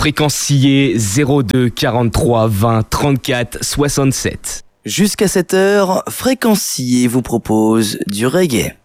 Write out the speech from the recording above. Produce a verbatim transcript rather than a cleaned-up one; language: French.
Fréquencier zéro deux quarante-trois vingt trente-quatre soixante-sept. Jusqu'à cette heure, Fréquencier vous propose du reggae.